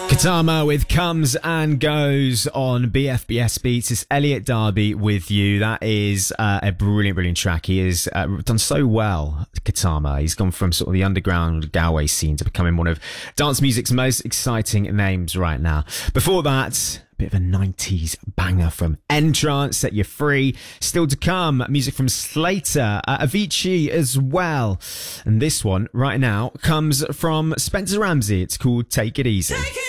Katama with Comes and Goes on BFBS Beats. It's Elliot Darby with you. That is a brilliant track. He has done so well, Katama. He's gone from sort of the underground Galway scene to becoming one of dance music's most exciting names right now. Before that, a bit of a 90s banger from N-Trance, Set You Free. Still to come, music from Slater, Avicii as well. And this one right now comes from Spencer Ramsey. It's called Take It Easy. Take